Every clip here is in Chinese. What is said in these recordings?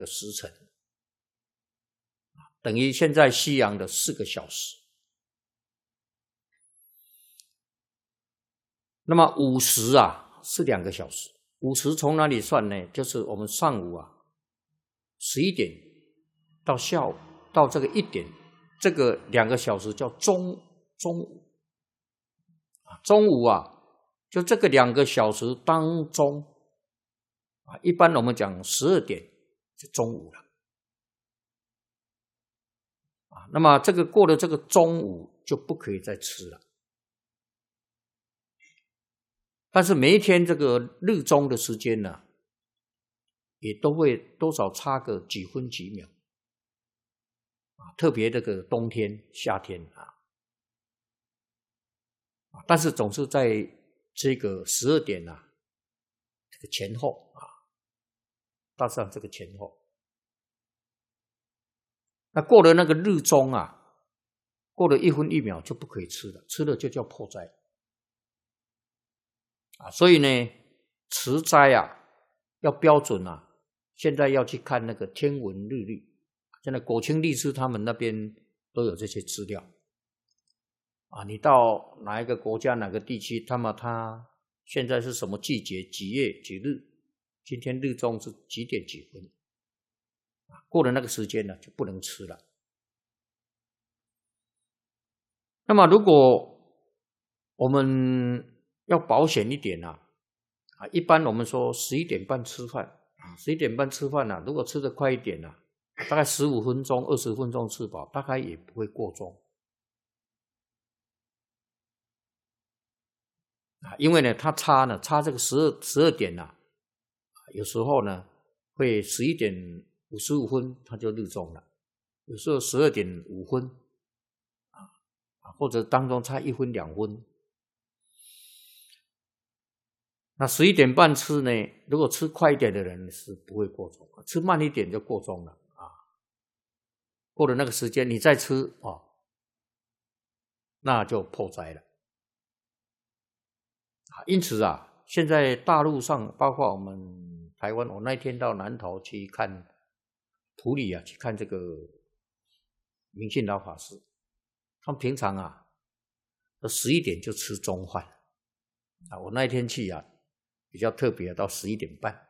的时辰，等于现在西洋的4个小时。那么午时是2个小时。午时从哪里算呢？就是我们上午11点到下午到这个1点，这个2个小时叫中午。中午就这个2个小时当中一般我们讲12点就中午了那么这个过了这个中午就不可以再吃了。但是每一天这个日中的时间呢，也都会多少差个几分几秒特别这个冬天夏天但是总是在这个12点这个前后大致上这个前后。那过了那个日中过了1分1秒就不可以吃了，吃了就叫破斋所以呢持斋要标准现在要去看那个天文日历，现在果清律师他们那边都有这些资料你到哪一个国家哪个地区，他现在是什么季节几月几日，今天日中是几点几分过了那个时间呢就不能吃了。那么如果我们要保险一点一般我们说11点半吃饭11点半吃饭如果吃得快一点大概15分钟20分钟吃饱，大概也不会过中因为呢它差这个12点有时候呢会11点55分它就日中了，有时候12点5分或者当中差1分2分。那11点半吃呢，如果吃快一点的人是不会过中，吃慢一点就过中了过了那个时间你再吃那就破斋了因此现在大陆上包括我们台湾，我那天到南投去看埔里去看这个明信老法师，他们平常都11点就吃中饭我那天去比较特别，到11点半。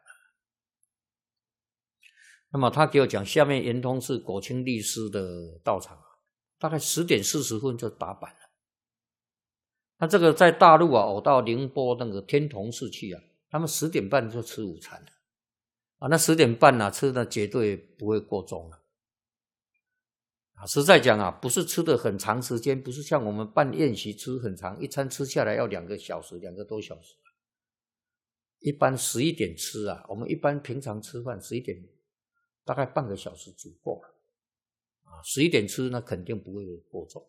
那么他给我讲，下面圆通是果清律师的道场大概10点40分就打板了。那这个在大陆我到宁波那个天童寺去他们10点半就吃午餐了那10点半吃的绝对不会过中了实在讲不是吃的很长时间，不是像我们办宴席吃很长，一餐吃下来要2个小时2个多小时一般11点吃我们一般平常吃饭11点大概半个小时足够了11点吃那肯定不会过重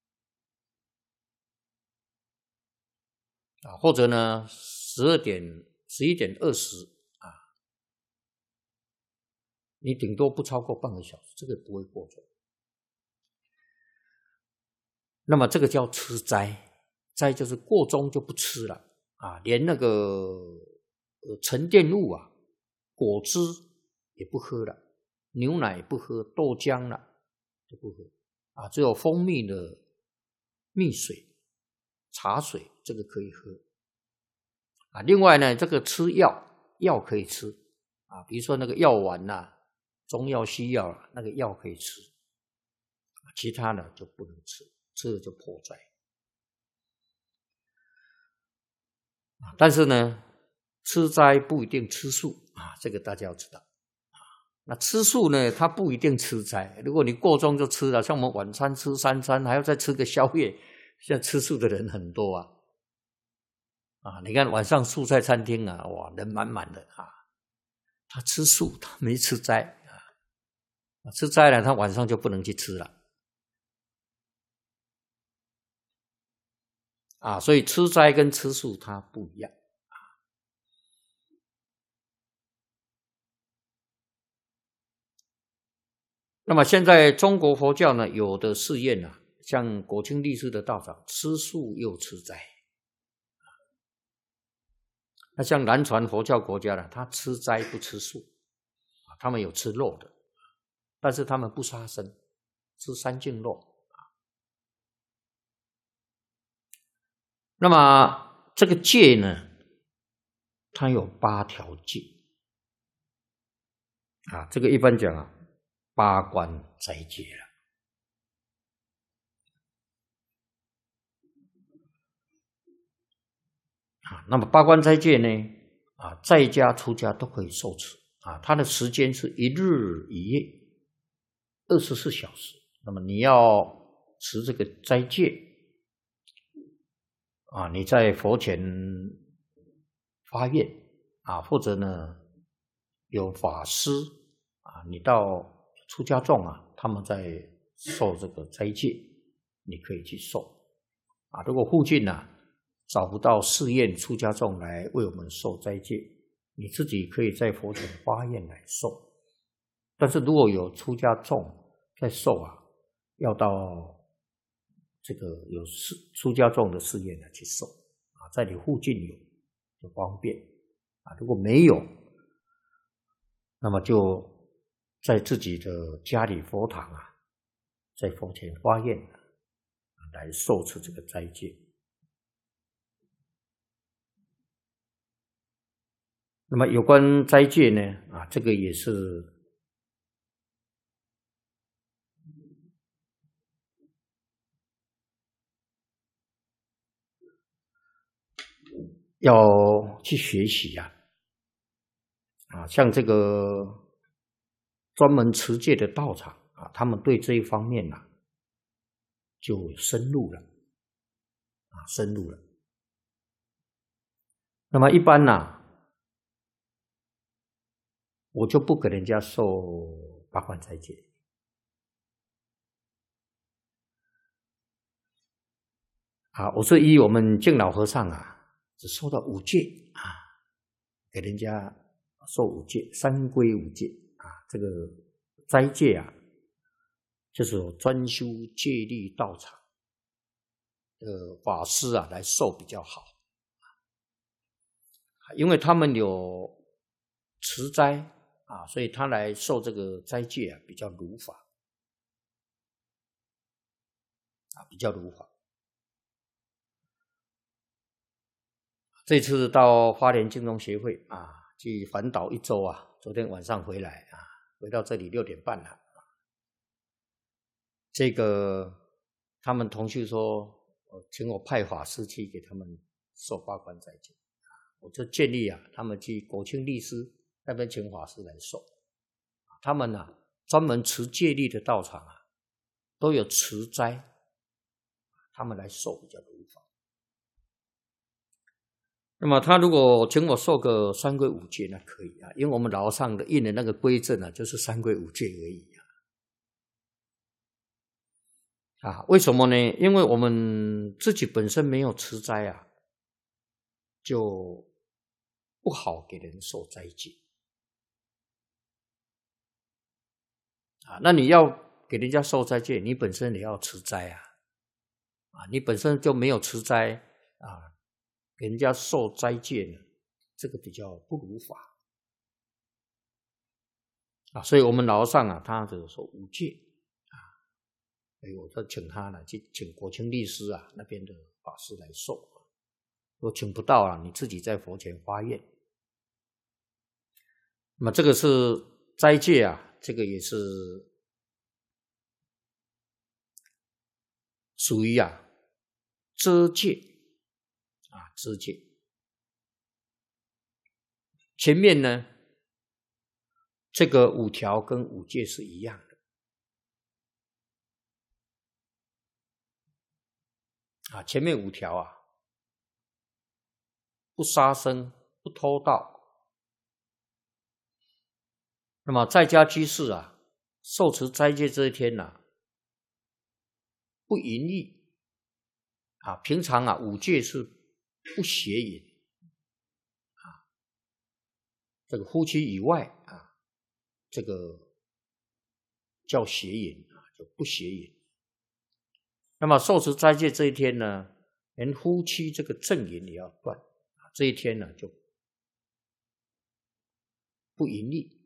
或者呢11点20你顶多不超过半个小时，这个不会过重。那么这个叫吃斋，斋就是过中就不吃了连那个沉淀物果汁也不喝了，牛奶也不喝，豆浆都不喝只有蜂蜜的蜜水茶水这个可以喝另外呢这个吃药可以吃比如说那个药丸中药西药那个药可以吃其他呢就不能吃，吃了就破斋但是呢吃斋不一定吃素这个大家要知道那吃素呢它不一定吃斋，如果你过中就吃了，像我们晚餐吃3餐还要再吃个宵夜，现在吃素的人很多你看晚上素菜餐厅哇人满满的他吃素他没吃斋吃斋了他晚上就不能去吃了所以吃斋跟吃素它不一样那么现在中国佛教呢有的寺院像果清律师的道场吃素又吃斋那像南传佛教国家他吃斋不吃素他们有吃肉的，但是他们不杀生，吃三净肉。那么这个戒呢，它有8条戒啊，这个一般讲啊，8关斋戒了啊。那么8关斋戒呢，啊，在家出家都可以受持啊，它的时间是1日1夜，24小时。那么你要持这个斋戒啊，你在佛前发愿啊，或者呢有法师啊，你到出家众啊，他们在受这个斋戒，你可以去受啊。如果附近呢找不到寺院出家众来为我们受斋戒，你自己可以在佛前发愿来受。但是如果有出家众在受啊，要到这个有出家众的寺院来去受啊，在你附近有就方便啊，如果没有，那么就在自己的家里佛堂啊，在佛前发愿来受持这个斋戒。那么有关斋戒呢啊，这个也是要去学习啊，像这个专门持戒的道场啊，他们对这一方面啊就深入了啊，深入了。那么一般呢，我就不给人家受8关斋戒啊，我是依我们净老和尚啊。只受到5戒啊，给人家受5戒，3归5戒啊。这个斋戒啊，就是有专修戒律道场的法师啊来受比较好，因为他们有持斋啊，所以他来受这个斋戒啊比较如法啊，比较如法。这次到花莲净宗协会啊，去环岛1周啊，昨天晚上回来啊，回到这里6点半了。这个他们同学说，请我派法师去给他们受8关斋戒，我就建议啊，他们去国清律师那边请法师来受。他们啊，专门持戒律的道场啊，都有持斋，他们来受比较如法。那么他如果请我受个3归5戒，那可以啊，因为我们牢上的印的那个规证啊，就是3归5戒而已啊。为什么呢？因为我们自己本身没有持斋啊，就不好给人受斋戒啊。那你要给人家受斋戒，你本身也要持斋啊，你本身就没有持斋啊。给人家受斋戒呢，这个比较不如法啊，所以我们老和尚啊，他就说5戒啊，所以我就请他呢去请国清律师啊那边的法师来受，如果请不到啊，你自己在佛前发愿。那么这个是斋戒啊，这个也是属于啊遮戒。遮戒前面呢，这个5条跟5戒是一样的前面5条啊，不杀生，不偷盗。那么在家居士啊，受持斋戒这一天啊，不淫欲平常啊5戒是不邪淫这个夫妻以外这个叫邪淫就不邪淫。那么受持斋戒这一天呢，连夫妻这个正淫也要断这一天呢就不淫欲